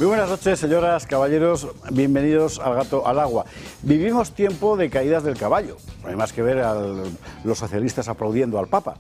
Muy buenas noches, señoras, caballeros, bienvenidos al Gato al Agua. Vivimos tiempo de caídas del caballo, no hay más que ver a los socialistas aplaudiendo al Papa.